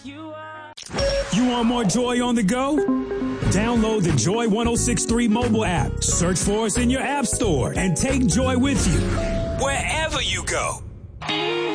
You want more Joy on the go? Download the Joy 106.3 mobile app. Search for us in your app store and take Joy with you wherever you go.